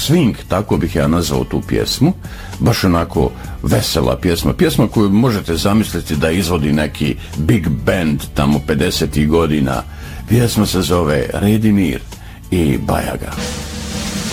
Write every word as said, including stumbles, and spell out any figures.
swing, tako bih ja nazvao tu pjesmu, baš onako vesela pjesma, pjesma koju možete zamisliti da izvodi neki big band tamo pedesetih godina. Pjesma se zove Redi mir i Bajaga.